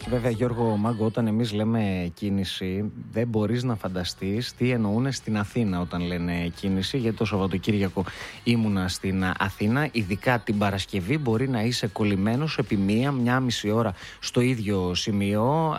Βέβαια, Γιώργο Μάγκο, όταν εμείς λέμε κίνηση, δεν μπορείς να φανταστείς τι εννοούν στην Αθήνα όταν λένε κίνηση. Γιατί το Σαββατοκύριακο ήμουνα στην Αθήνα, ειδικά την Παρασκευή μπορεί να είσαι κολλημένος επί μία μισή ώρα στο ίδιο σημείο.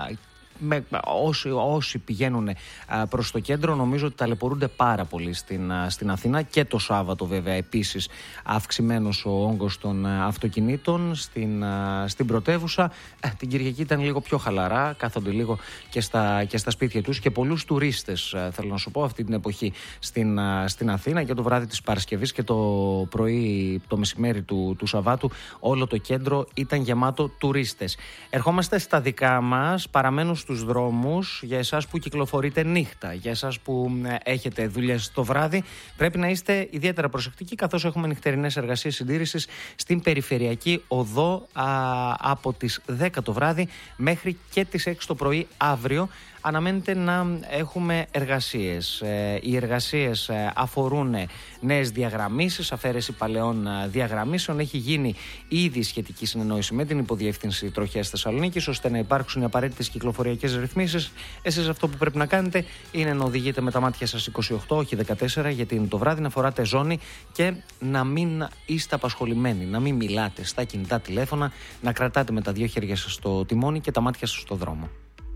Όσοι πηγαίνουν προς το κέντρο, νομίζω ότι ταλαιπωρούνται πάρα πολύ στην Αθήνα. Και το Σάββατο βέβαια επίσης αυξημένος ο όγκος των αυτοκινήτων στην πρωτεύουσα. Την Κυριακή ήταν λίγο πιο χαλαρά, κάθονται λίγο και στα σπίτια τους, και πολλούς τουρίστες, θέλω να σου πω, αυτή την εποχή στην Αθήνα. Και το βράδυ της Παρασκευής και το πρωί, το μεσημέρι του Σαββάτου, όλο το κέντρο ήταν γεμάτο τουρίστες. Ερχόμαστε στα δικά μας, παραμένουν στους δρόμους. Για εσάς που κυκλοφορείτε νύχτα, για εσάς που έχετε δουλειές το βράδυ, πρέπει να είστε ιδιαίτερα προσεκτικοί, καθώς έχουμε νυχτερινές εργασίες συντήρησης στην περιφερειακή οδό από τις 10 το βράδυ μέχρι και τις 6 το πρωί αύριο. Αναμένεται να έχουμε εργασίες. Οι εργασίες αφορούν νέες διαγραμμίσεις, αφαίρεση παλαιών διαγραμμίσεων. Έχει γίνει ήδη σχετική συνεννόηση με την Υποδιεύθυνση Τροχέας Θεσσαλονίκης, ώστε να υπάρξουν οι απαραίτητες κυκλοφοριακές ρυθμίσεις. Εσείς αυτό που πρέπει να κάνετε είναι να οδηγείτε με τα μάτια σας 28, όχι 14, γιατί είναι το βράδυ, να φοράτε ζώνη και να μην είστε απασχολημένοι, να μην μιλάτε στα κινητά τηλέφωνα, να κρατάτε με τα δύο χέρια σας το τιμόνι και τα μάτια σας στο δρόμο.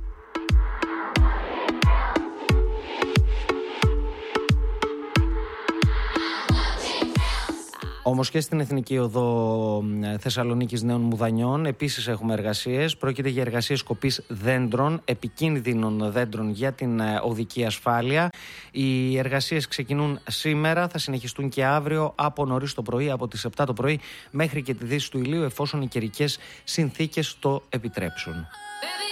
Όμως και στην Εθνική Οδό Θεσσαλονίκης Νέων Μουδανιών επίσης έχουμε εργασίες. Πρόκειται για εργασίες κοπής δέντρων, επικίνδυνων δέντρων για την οδική ασφάλεια. Οι εργασίες ξεκινούν σήμερα, θα συνεχιστούν και αύριο από νωρίς το πρωί, από τις 7 το πρωί μέχρι και τη δύση του ηλίου, εφόσον οι καιρικές συνθήκες το επιτρέψουν.